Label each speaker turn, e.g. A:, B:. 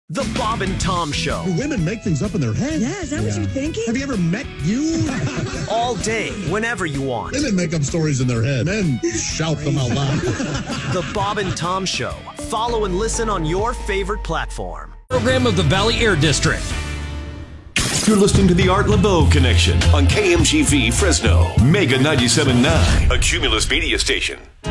A: The Bob and Tom Show.
B: Do women make things up in their head?
C: Yeah, is that what you're thinking?
B: Have you ever met you?
A: All day, whenever you want.
B: Women make up stories in their head. Men shout them out loud.
A: The Bob and Tom Show. Follow and listen on your favorite platform.
D: Program of the Valley Air District.
E: You're listening to the Art LeBeau Connection on KMGV Fresno, Mega 97.9, a Cumulus media station.